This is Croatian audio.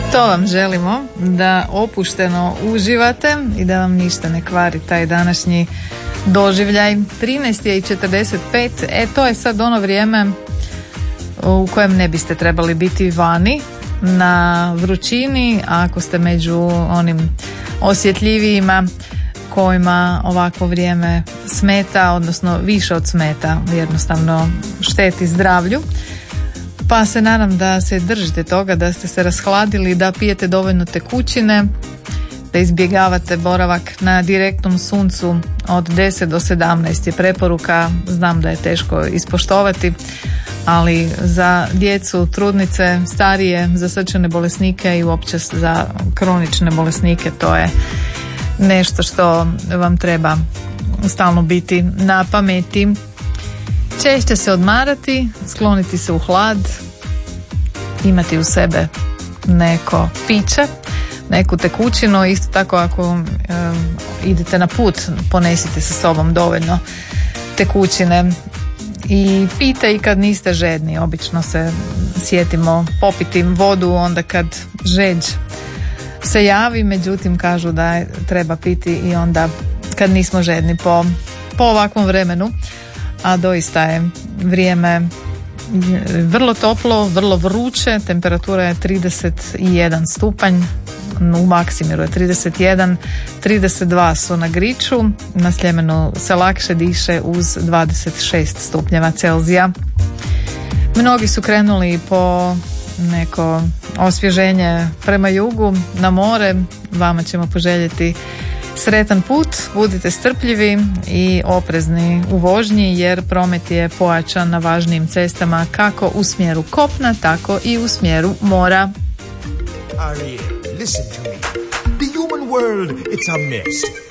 To vam želimo, da opušteno uživate i da vam ništa ne kvari taj današnji doživljaj. 13:45, to je sad ono vrijeme u kojem ne biste trebali biti vani na vrućini, a ako ste među onim osjetljivijima kojima ovako vrijeme smeta, odnosno više od smeta, jednostavno šteti zdravlju. Pa se nadam da se držite toga, da ste se rashladili, da pijete dovoljno tekućine, da izbjegavate boravak na direktnom suncu od 10 do 17 je preporuka. Znam da je teško ispoštovati, ali za djecu, trudnice, starije, za srčane bolesnike i uopće za kronične bolesnike to je nešto što vam treba stalno biti na pameti. Češće se odmarati, skloniti se u hlad, imati u sebe neko piće, neku tekućinu. Isto tako ako idete na put, ponesite sa sobom dovoljno tekućine i pijte i kad niste žedni. Obično se sjetimo popiti vodu onda kad žeđ se javi, međutim kažu da treba piti i onda kad nismo žedni po ovakvom vremenu, a doista je vrijeme vrlo toplo, vrlo vruće, temperatura je 31 stupanj, u Maksimiru je 31, 32 su na Griču, na Sljemenu se lakše diše uz 26 stupnjeva Celzija. Mnogi su krenuli po neko osvježenje prema jugu, na more. Vama ćemo poželjeti sretan put, budite strpljivi i oprezni u vožnji jer promet je pojačan na važnijim cestama kako u smjeru kopna, tako i u smjeru mora. Ariel, listen to me. The human world, it's a mess.